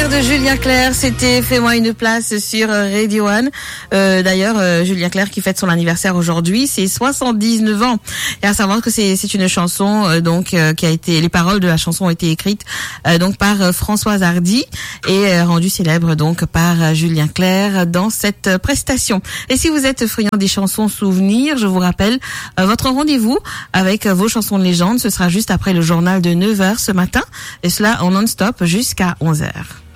Souvenir de Julien Clerc, c'était Fais-moi une place sur Radio One. D'ailleurs, Julien Clerc qui fête son anniversaire aujourd'hui, c'est 79 ans. Et à savoir que c'est une chanson qui a été, les paroles de la chanson ont été écrites donc par Françoise Hardy et rendues célèbres donc par Julien Clerc dans cette prestation. Et si vous êtes friand des chansons souvenirs, je vous rappelle votre rendez-vous avec vos chansons de légende, ce sera juste après le journal de 9h ce matin et cela en non-stop jusqu'à 11h.